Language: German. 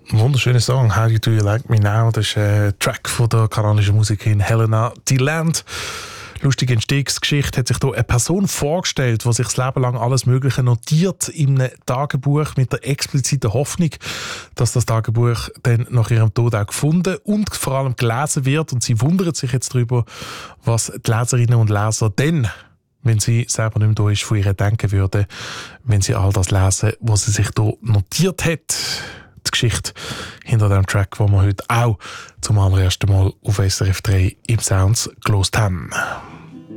Wunderschöner Song, How Do You Like Me Now? Das ist ein Track von der kanadischen Musikerin Helena DeLand. Lustige Entstehungsgeschichte hat sich hier eine Person vorgestellt, die sich das Leben lang alles Mögliche notiert in einem Tagebuch mit der expliziten Hoffnung, dass das Tagebuch dann nach ihrem Tod auch gefunden und vor allem gelesen wird. Und sie wundert sich jetzt darüber, was die Leserinnen und Leser dann, wenn sie selber nicht mehr da ist, von ihr denken würden, wenn sie all das lesen, was sie sich hier notiert hat. Die Geschichte hinter dem Track, den wir heute auch zum allerersten Mal auf SRF 3 im Sounds gehört haben.